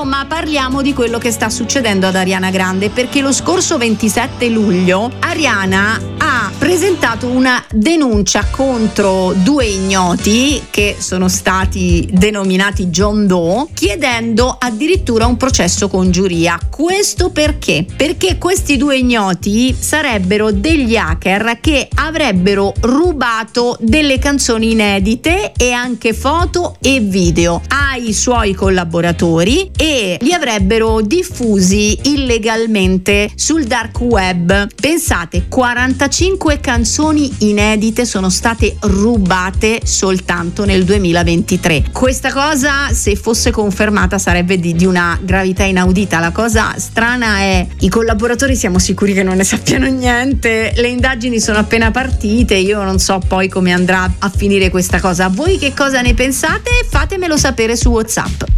Insomma, parliamo di quello che sta succedendo ad Ariana Grande, perché lo scorso 27 luglio Ariana ha presentato una denuncia contro due ignoti che sono stati denominati John Doe, chiedendo addirittura un processo con giuria. Questo perché? Perché questi due ignoti sarebbero degli hacker che avrebbero rubato delle canzoni inedite e anche foto e video ai suoi collaboratori e li avrebbero diffusi illegalmente sul dark web. Pensate, 45 canzoni inedite sono state rubate soltanto nel 2023. Questa cosa, se fosse confermata, sarebbe di una gravità inaudita. La cosa strana è i collaboratori siamo sicuri che non ne sappiano niente, le indagini sono appena partite, io non so poi come andrà a finire questa cosa. Voi che cosa ne pensate? Fatemelo sapere su WhatsApp.